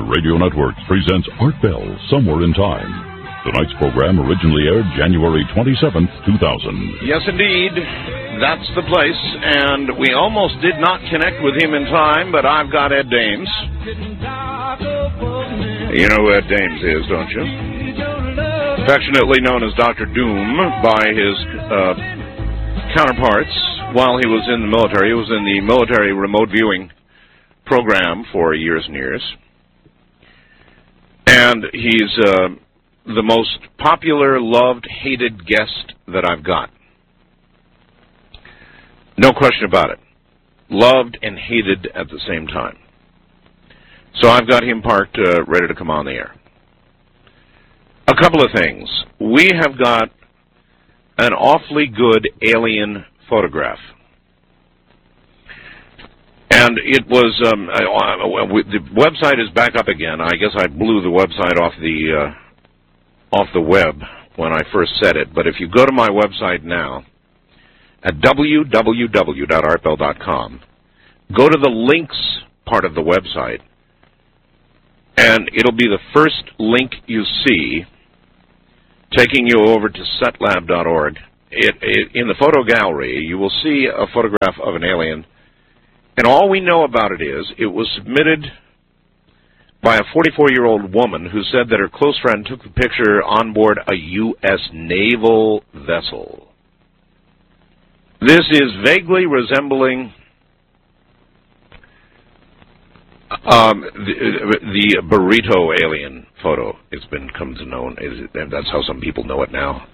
Radio Networks presents Art Bell, Somewhere in Time. Tonight's program originally aired January 27th, 2000. Yes, indeed. That's the place, and we almost did not connect with him in time, but I've got Ed Dames. You know who Ed Dames is, don't you? Affectionately known as Dr. Doom by his counterparts while he was in the military. He was in the military remote viewing program for years and years. And he's the most popular, loved, hated guest that I've got. No question about it. Loved and hated at the same time. So I've got him parked, ready to come on the air. A couple of things. We have got an awfully good alien photograph. And it was, the website is back up again. I guess I blew the website off the web when I first said it. But if you go to my website now, at www.artbell.com, go to the links part of the website, and it'll be the first link you see taking you over to setlab.org. In the photo gallery, you will see a photograph of an alien. And all we know about it is it was submitted by a 44-year-old woman who said that her close friend took the picture on board a U.S. naval vessel. This is vaguely resembling the burrito alien photo. It's been come to know. That's how some people know it now.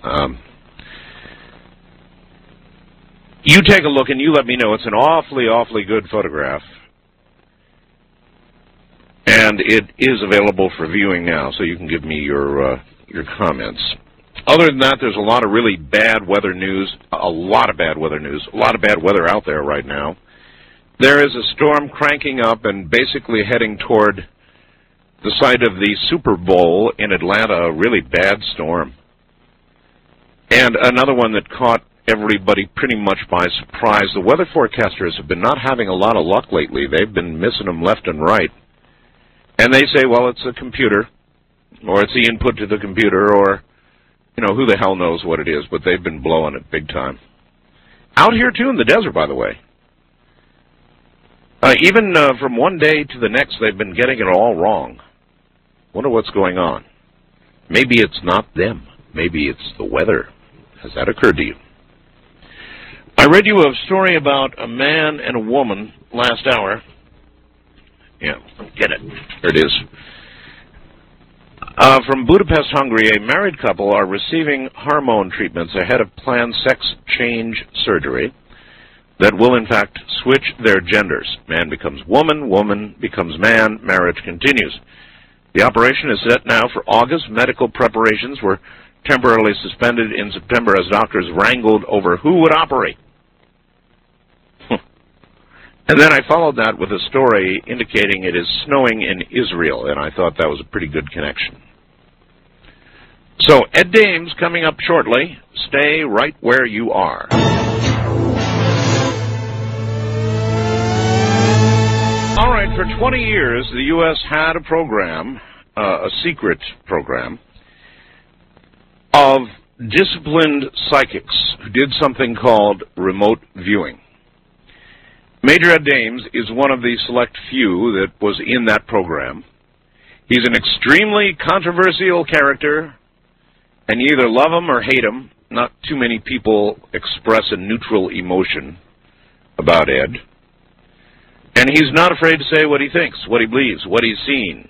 You take a look and you let me know. It's an awfully, awfully good photograph. And it is available for viewing now, so you can give me your comments. Other than that, there's a lot of really bad weather news, a lot of bad weather out there right now. There is a storm cranking up and basically heading toward the site of the Super Bowl in Atlanta, a really bad storm. And another one that caught everybody pretty much by surprise. The weather forecasters have been not having a lot of luck lately. They've been missing them left and right. And they say, well, it's a computer, or it's the input to the computer, or, you know, who the hell knows what it is, but they've been blowing it big time. Out here, too, in the desert, by the way. Even from one day to the next, they've been getting it all wrong. Wonder what's going on. Maybe it's not them. Maybe it's the weather. Has that occurred to you? I read you a story about a man and a woman last hour. Yeah, get it. There it is. From Budapest, Hungary, a married couple are receiving hormone treatments ahead of planned sex change surgery that will, in fact, switch their genders. Man becomes woman, woman becomes man, marriage continues. The operation is set now for August. Medical preparations were temporarily suspended in September as doctors wrangled over who would operate. And then I followed that with a story indicating it is snowing in Israel, and I thought that was a pretty good connection. So, Ed Dames coming up shortly. Stay right where you are. All right, for 20 years, the U.S. had a program, a secret program, of disciplined psychics who did something called remote viewing. Major Ed Dames is one of the select few that was in that program. He's an extremely controversial character, and you either love him or hate him. Not too many people express a neutral emotion about Ed. And he's not afraid to say what he thinks, what he believes, what he's seen.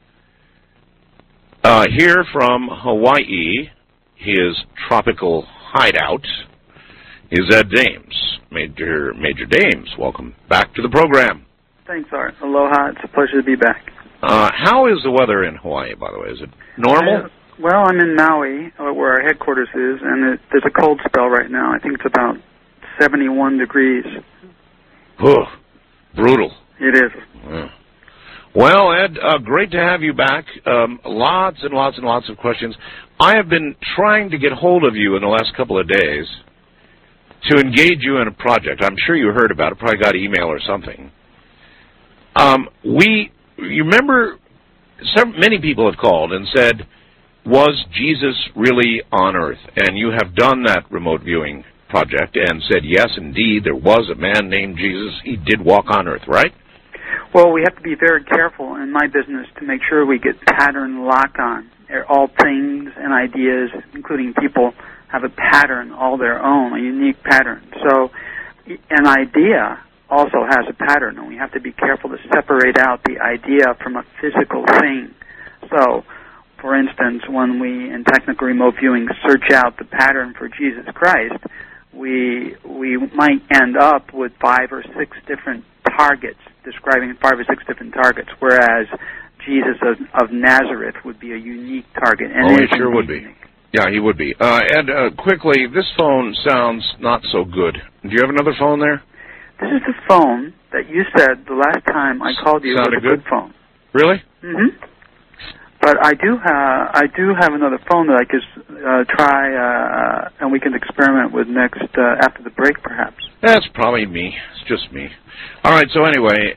Here from Hawaii, his tropical hideout, is Ed Dames. Major Dames, welcome back to the program. Thanks, Art. Aloha. It's a pleasure to be back. How is the weather in Hawaii, by the way? Is it normal? Well, I'm in Maui, where our headquarters is, and there's a cold spell right now. I think it's about 71 degrees. Oh, brutal. It is. Yeah. Well, Ed, great to have you back. Lots and lots and lots of questions. I have been trying to get hold of you in the last couple of days to engage you in a project. I'm sure you heard about it, probably got an email or something. You remember many people have called and said, was Jesus really on Earth? And you have done that remote viewing project and said, yes, indeed, there was a man named Jesus. He did walk on Earth, right? Well, we have to be very careful in my business to make sure we get pattern lock-on. All things and ideas, including people, have a pattern all their own, a unique pattern. So an idea also has a pattern, and we have to be careful to separate out the idea from a physical thing. So, for instance, when we, in technical remote viewing, search out the pattern for Jesus Christ, we might end up with 5 or 6 different targets, describing 5 or 6 different targets, whereas Jesus of Nazareth would be a unique target. And he sure would be. Unique. Yeah, he would be. Ed, quickly, this phone sounds not so good. Do you have another phone there? This is the phone that you said the last time I called you was a good phone. Really? Mm-hmm. But I do have another phone that I could try, and we can experiment with next after the break, perhaps. That's probably me. It's just me. All right. So anyway,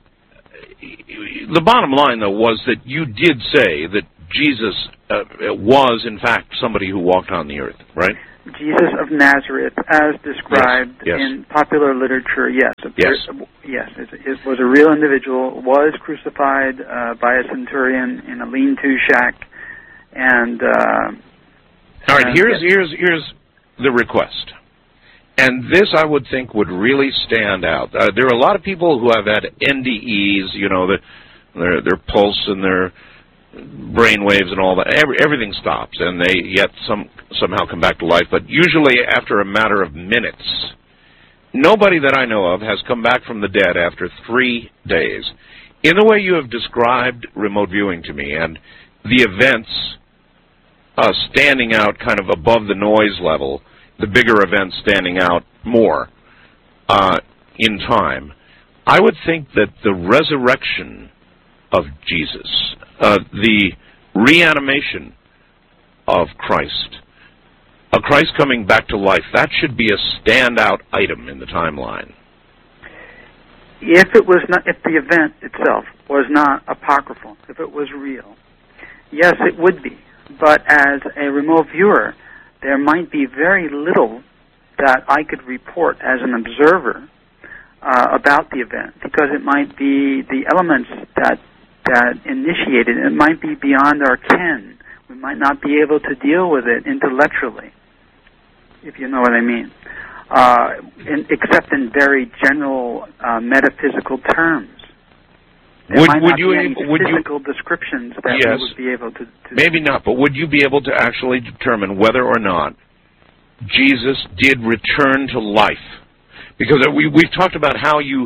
the bottom line though was that you did say that Jesus was in fact somebody who walked on the earth, right? Jesus of Nazareth, as described in popular literature, yes. It was a real individual, was crucified by a centurion in a lean-to shack, and... all right, here's the request. And this, I would think, would really stand out. There are a lot of people who have had NDEs, you know, their pulse and their brain waves and all that. Everything stops, and they yet somehow come back to life. But usually after a matter of minutes. Nobody that I know of has come back from the dead after 3 days. In the way you have described remote viewing to me, and the events standing out kind of above the noise level, the bigger events standing out more in time, I would think that the resurrection of Jesus, the reanimation of Christ, a Christ coming back to life, that should be a standout item in the timeline. If the event itself was not apocryphal, if it was real, yes, it would be. But as a remote viewer, there might be very little that I could report as an observer about the event, because it might be the elements that initiated it. It might be beyond our ken. We might not be able to deal with it intellectually, if you know what I mean, except in very general metaphysical terms. There might not be any physical descriptions that we would be able to... Maybe not, but would you be able to actually determine whether or not Jesus did return to life? Because we've talked about how you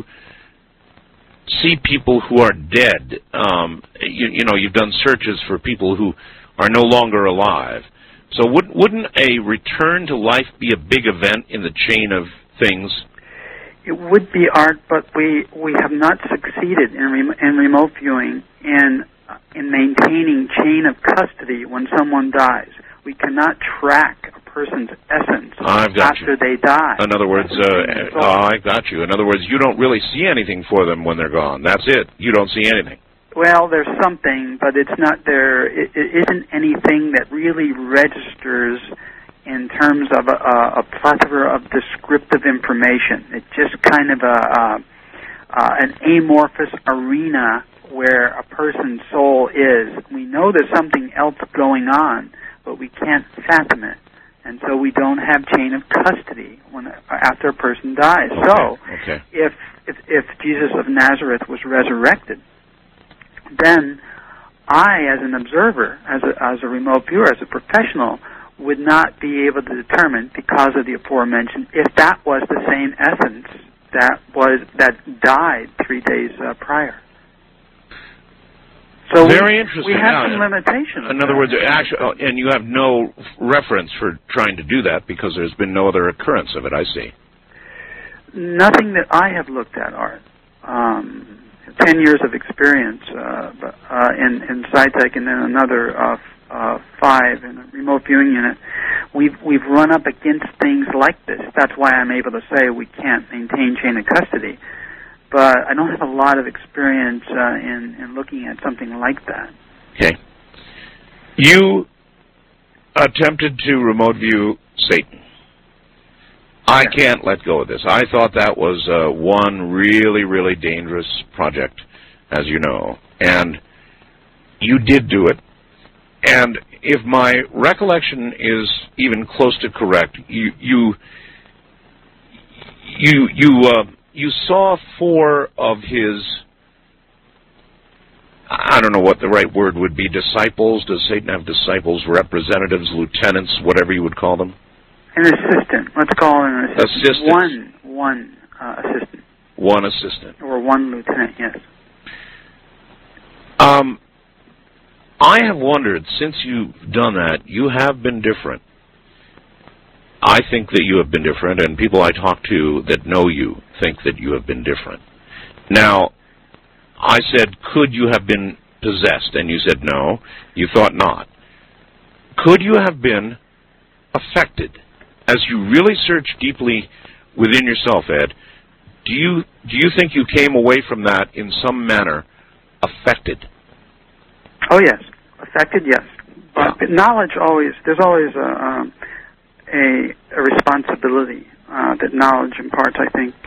see people who are dead. You know, you've done searches for people who are no longer alive. So wouldn't a return to life be a big event in the chain of things? It would be, Art, but we have not succeeded in remote viewing in maintaining chain of custody when someone dies. We cannot track a person's essence after they die. In other words, I got you. In other words, you don't really see anything for them when they're gone. That's it. You don't see anything. Well, there's something, but it's not there. It isn't anything that really registers in terms of a plethora of descriptive information. It's just kind of an amorphous arena where a person's soul is. We know there's something else going on, but we can't fathom it. And so we don't have chain of custody after a person dies. So if Jesus of Nazareth was resurrected, then I, as an observer, as a remote viewer, as a professional, would not be able to determine, because of the aforementioned, if that was the same essence that died 3 days prior. So very interesting. We have some limitations. In other words, actually, and you have no reference for trying to do that because there's been no other occurrence of it. I see. Nothing that I have looked at, Art. 10 years of experience in SciTech, and then another 5 in a remote viewing unit. We've run up against things like this. That's why I'm able to say we can't maintain chain of custody. But I don't have a lot of experience in looking at something like that. Okay. You attempted to remote view Satan. I can't let go of this. I thought that was one really, really dangerous project, as you know. And you did do it. And if my recollection is even close to correct, you saw 4 of his, I don't know what the right word would be, disciples. Does Satan have disciples, representatives, lieutenants, whatever you would call them? An assistant. Let's call it an assistant. One assistant. One assistant. Or one lieutenant, yes. I have wondered, since you've done that, you have been different. I think that you have been different, and people I talk to that know you think that you have been different. Now, I said, could you have been possessed? And you said no. You thought not. Could you have been affected? As you really search deeply within yourself, Ed, do you think you came away from that in some manner affected? Oh, yes. Affected, yes. But knowledge there's always a responsibility that knowledge imparts, I think.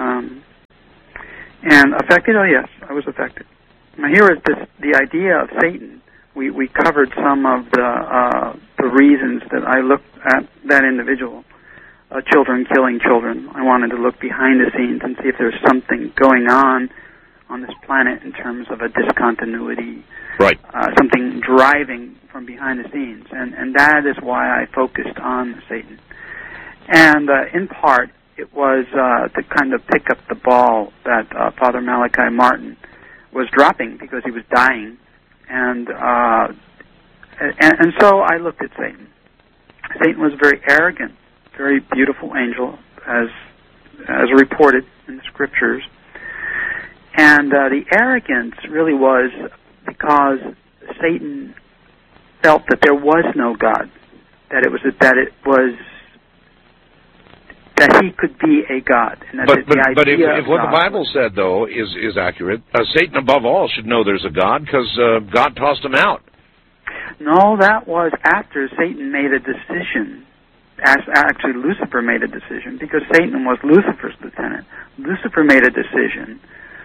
And affected, oh, yes, I was affected. Now, here is the idea of Satan. We covered some of the reasons that I looked at that individual. Children killing children. I wanted to look behind the scenes and see if there's something going on this planet in terms of a discontinuity. Right. Something driving from behind the scenes. And that is why I focused on Satan. And in part, it was to kind of pick up the ball that Father Malachi Martin was dropping because he was dying. And so I looked at Satan. Satan was very arrogant, very beautiful angel, as reported in the scriptures. And the arrogance really was because Satan felt that there was no God, that he could be a God. And that but if what the Bible said, though, is accurate, Satan above all should know there's a God because God tossed him out. No, that was after Satan made a decision. Actually, Lucifer made a decision because Satan was Lucifer's lieutenant. Lucifer made a decision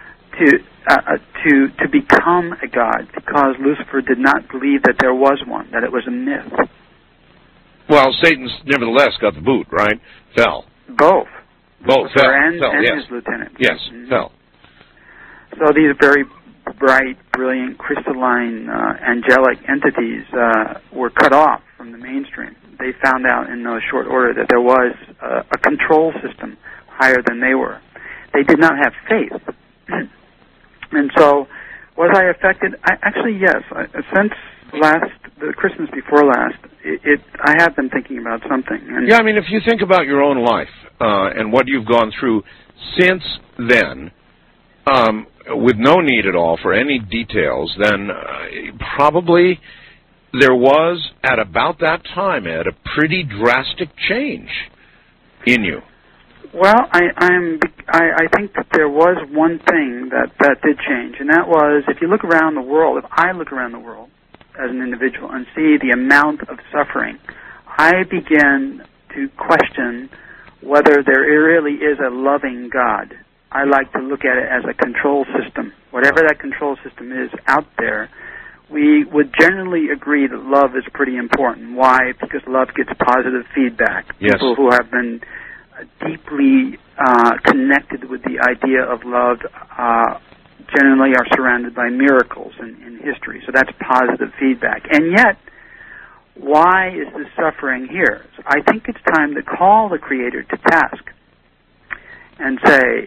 to become a god because Lucifer did not believe that there was one, that it was a myth. Well, Satan nevertheless got the boot, right? Fell. Both. Fell, and yes. His lieutenant. Yes, fell. So these very bright, brilliant, crystalline, angelic entities were cut off from the mainstream. They found out in no short order that there was a control system higher than they were. They did not have faith. And so, was I affected? Actually, yes. Since the Christmas before last, I have been thinking about something. And yeah, I mean, if you think about your own life and what you've gone through since then, with no need at all for any details, then probably there was, at about that time, Ed, a pretty drastic change in you. Well, I think that there was one thing that did change, and that was if you look around the world, if I look around the world as an individual and see the amount of suffering, I begin to question whether there really is a loving God. I like to look at it as a control system. Whatever that control system is out there, we would generally agree that love is pretty important. Why? Because love gets positive feedback. Yes. People who have been deeply connected with the idea of love generally are surrounded by miracles in history. So that's positive feedback. And yet, why is the suffering here? So I think it's time to call the Creator to task and say,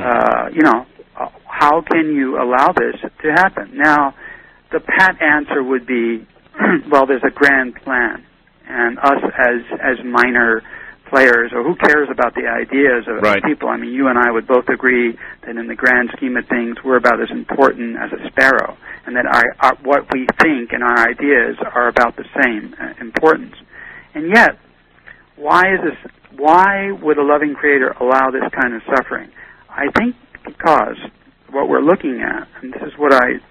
how can you allow this to happen? Now, the pat answer would be, well, there's a grand plan, and us as minor players, or who cares about the ideas of people? I mean, you and I would both agree that in the grand scheme of things, we're about as important as a sparrow, and that our what we think and our ideas are about the same importance. And yet, why would a loving Creator allow this kind of suffering? I think because what we're looking at, and this is what I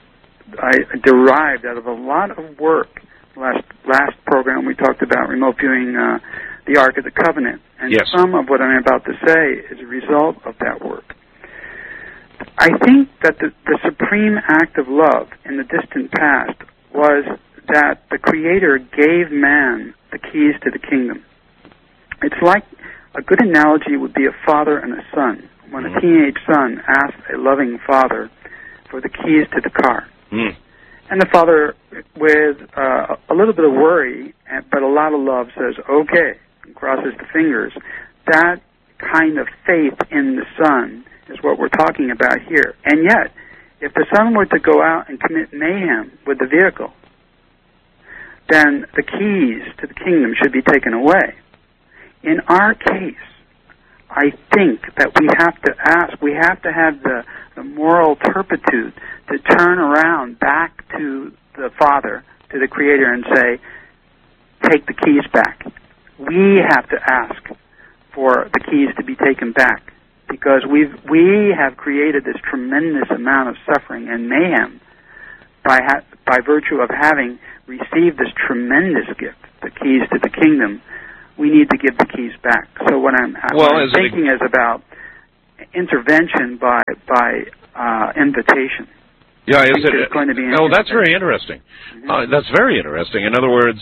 derived out of a lot of work. Last program we talked about remote viewing the Ark of the Covenant, and yes. some of what I'm about to say is a result of that work. I think that the supreme act of love in the distant past was that the Creator gave man the keys to the kingdom. It's like, a good analogy would be a father and a son. When a teenage son asks a loving father for the keys to the car. And the father, with a little bit of worry, but a lot of love, says, okay, and crosses the fingers. That kind of faith in the son is what we're talking about here. And yet, if the son were to go out and commit mayhem with the vehicle, then the keys to the kingdom should be taken away. In our case, I think that we have to ask, we have to have the moral turpitude to turn around back to the Father, to the Creator, and say, take the keys back. We have to ask for the keys to be taken back, because we have created this tremendous amount of suffering and mayhem by virtue of having received this tremendous gift, the keys to the kingdom. We need to give the keys back. So what I'm thinking is about intervention by invitation. Yeah, is it going to be? Oh, that's very interesting. That's very interesting. In other words,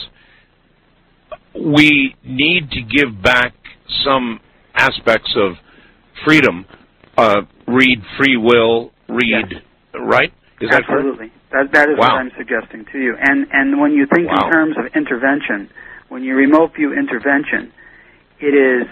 we need to give back some aspects of freedom. Read free will. Read, yes. Right? Is that correct? Absolutely. That is what I'm suggesting to you. And when you think in terms of intervention, when you remote view intervention, it is.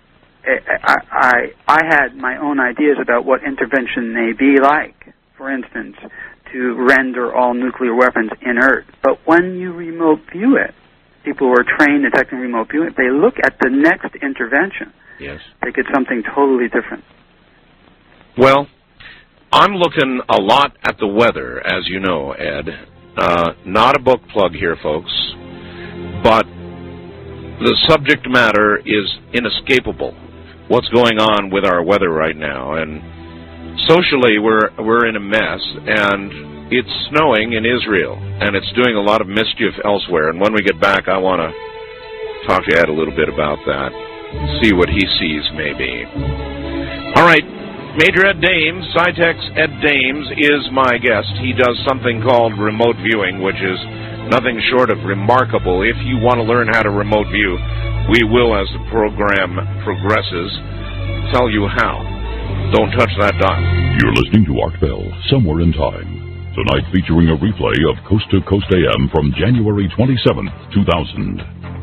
I had my own ideas about what intervention may be like. For instance, to render all nuclear weapons inert. But when you remote view it, people who are trained in detecting remote viewing, they look at the next intervention. Yes. They get something totally different. Well, I'm looking a lot at the weather, as you know, Ed. Not a book plug here, folks, but the subject matter is inescapable. What's going on with our weather right now? And socially, we're in a mess, and it's snowing in Israel, and it's doing a lot of mischief elsewhere. And when we get back, I want to talk to Ed a little bit about that, see what he sees, maybe. All right, Major Ed Dames, SciTech's Ed Dames, is my guest. He does something called remote viewing, which is nothing short of remarkable. If you want to learn how to remote view, we will, as the program progresses, tell you how. Don't touch that dial. You're listening to Art Bell, Somewhere in Time. Tonight featuring a replay of Coast to Coast AM from January 27th, 2000.